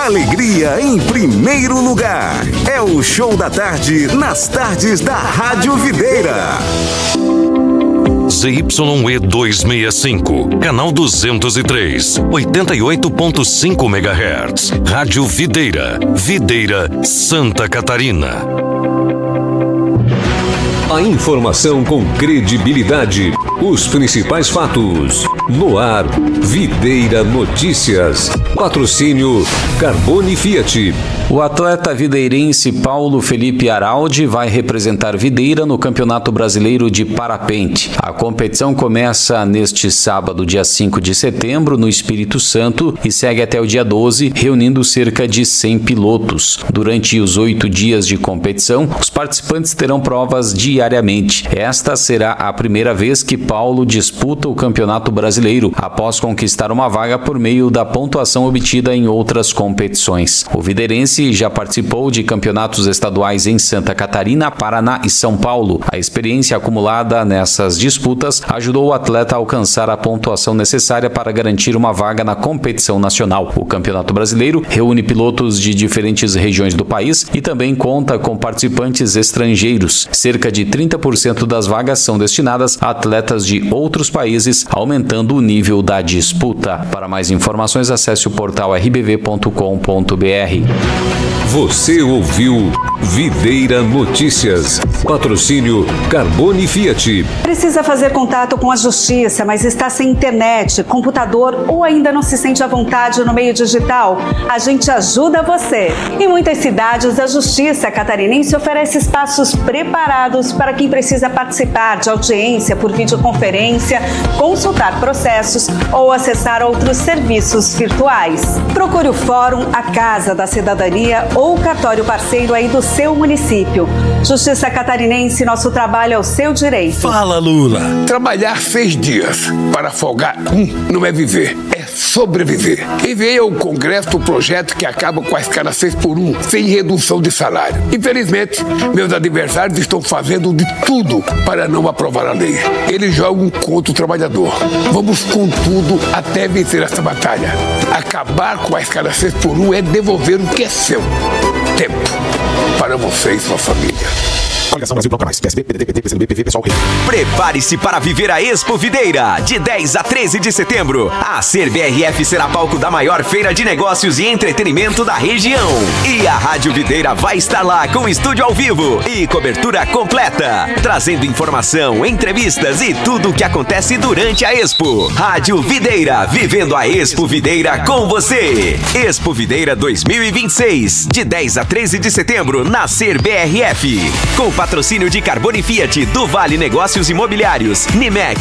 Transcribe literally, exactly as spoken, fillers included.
Alegria em primeiro lugar. É o Show da Tarde nas tardes da Rádio Videira. Z Y E duzentos e sessenta e cinco, canal duzentos e três, oitenta e oito ponto cinco megahertz. Rádio Videira, Videira, Santa Catarina. A informação com credibilidade. Os principais fatos. No ar, Videira Notícias. Patrocínio Carbone Fiat. O atleta videirense Paulo Felipe Araldi vai representar Videira no Campeonato Brasileiro de Parapente. A competição começa neste sábado, dia cinco de setembro, no Espírito Santo e segue até o dia doze, reunindo cerca de cem pilotos. Durante os oito dias de competição, os participantes terão provas diariamente. Esta será a primeira vez que Paulo disputa o Campeonato Brasileiro, após conquistar uma vaga por meio da pontuação obtida em outras competições. O videirense já participou de campeonatos estaduais em Santa Catarina, Paraná e São Paulo. A experiência acumulada nessas disputas ajudou o atleta a alcançar a pontuação necessária para garantir uma vaga na competição nacional. O Campeonato Brasileiro reúne pilotos de diferentes regiões do país e também conta com participantes estrangeiros. Cerca de trinta por cento das vagas são destinadas a atletas de outros países, aumentando o nível da disputa. Para mais informações, acesse o portal r b v ponto com ponto b r. Você ouviu Videira Notícias. Patrocínio Carbone Fiat. Precisa fazer contato com a justiça, mas está sem internet, computador ou ainda não se sente à vontade no meio digital? A gente ajuda você. Em muitas cidades, a Justiça Catarinense oferece espaços preparados para quem precisa participar de audiência por videoconferência, consultar processos ou acessar outros serviços virtuais. Procure o Fórum A Casa da Cidadania ou o cartório parceiro aí do seu município. Justiça Catarinense, nosso trabalho é o seu direito. Fala, Lula. Trabalhar seis dias para folgar um não é viver, é sobreviver. Enviei ao Congresso o projeto que acaba com a escala seis por um, sem redução de salário. Infelizmente, meus adversários estão fazendo de tudo para não aprovar a lei. Eles jogam contra o trabalhador. Vamos com tudo até vencer essa batalha. Acabar com a escala seis por um é devolver o que é seu. Tempo para você e sua família. Coligação Brasil Canais, P S B, P D T, P T, P C D B, P V, Pessoal Rede. Prepare-se para viver a Expo Videira, de dez a treze de setembro. A Ser B R F será palco da maior feira de negócios e entretenimento da região. E a Rádio Videira vai estar lá com estúdio ao vivo e cobertura completa, trazendo informação, entrevistas e tudo o que acontece durante a Expo. Rádio Videira, vivendo a Expo Videira com você. Expo Videira dois mil e vinte e seis, de dez a treze de setembro, na Ser B R F. Com patrocínio de Carbone Fiat, do Vale Negócios Imobiliários, Nimec,